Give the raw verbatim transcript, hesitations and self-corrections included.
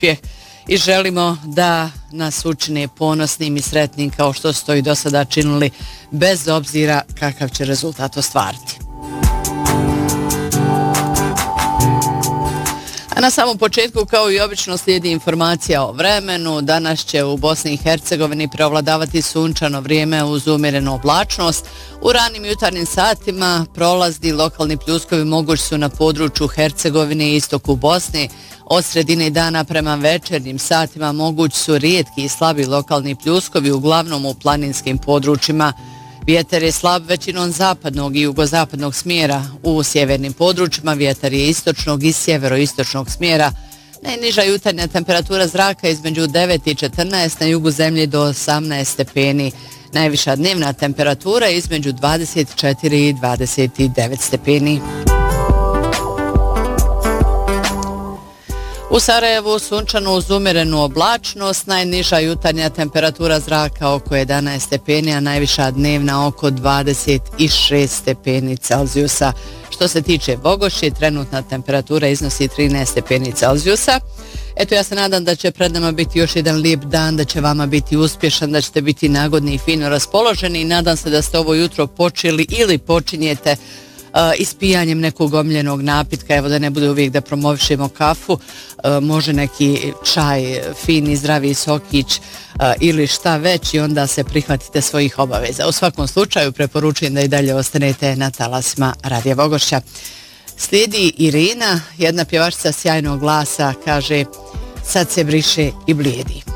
uspjeh i želimo da nas učine ponosnim i sretnim kao što su to i do sada činili, bez obzira kakav će rezultat ostvariti. A na samom početku, kao i obično, slijedi informacija o vremenu. Danas će u Bosni i Hercegovini preovladavati sunčano vrijeme uz umjerenu oblačnost. U ranim jutarnjim satima prolazni lokalni pljuskovi mogući su na području Hercegovine i istoku Bosne. Od sredine dana prema večernjim satima mogući su rijetki i slabi lokalni pljuskovi, uglavnom u planinskim područjima. Vjetar je slab većinom zapadnog i jugozapadnog smjera. U sjevernim područjima vjetar je istočnog i sjeveroistočnog smjera. Najniža jutarnja temperatura zraka između devet i četrnaest, na jugu zemlje do osamnaest stepeni. Najviša dnevna temperatura između dvadeset četiri i dvadeset devet stepeni. U Sarajevu sunčano uz umjerenu oblačnost, najniža jutarnja temperatura zraka oko jedanaest stepeni, a najviša dnevna oko dvadeset šest stepeni Celzijusa. Što se tiče Bogošće, trenutna temperatura iznosi trinaest stepeni Celzijusa. Eto, ja se nadam da će pred nama biti još jedan lijep dan, da će vama biti uspješan, da ćete biti nagodni i fino raspoloženi i nadam se da ste ovo jutro počeli ili počinjete Uh, ispijanjem nekog omiljenog napitka, evo da ne bude uvijek da promovišemo kafu, uh, može neki čaj, fini, zdravi sokić uh, ili šta već i onda se prihvatite svojih obaveza. U svakom slučaju preporučujem da i dalje ostanete na talasima Radija Bogošća. Slijedi Irina, jedna pjevačica sjajnog glasa, kaže: sad se briše i blijedi.